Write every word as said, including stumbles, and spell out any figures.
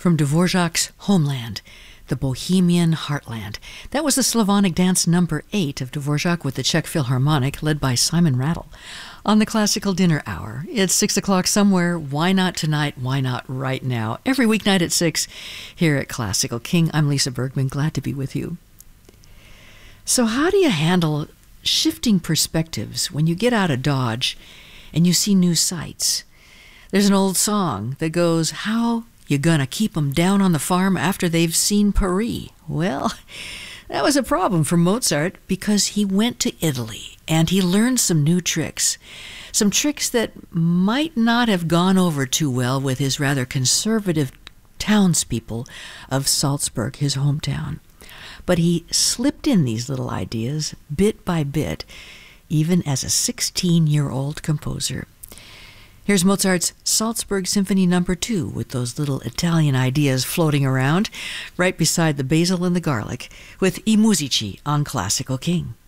from Dvorak's Homeland, the Bohemian Heartland. That was the Slavonic dance number eight of Dvorak with the Czech Philharmonic, led by Simon Rattle. On the Classical Dinner Hour, it's six o'clock somewhere. Why not tonight? Why not right now? Every weeknight at six here at Classical King. I'm Lisa Bergman, glad to be with you. So how do you handle shifting perspectives when you get out of Dodge and you see new sights? There's an old song that goes, how you gonna keep 'em down on the farm after they've seen Paris? Well, that was a problem for Mozart because he went to Italy and he learned some new tricks. Some tricks that might not have gone over too well with his rather conservative townspeople of Salzburg, his hometown. But he slipped in these little ideas bit by bit, even as a sixteen-year-old composer. Here's Mozart's Salzburg Symphony Number two with those little Italian ideas floating around right beside the basil and the garlic with I Musici on Classical King.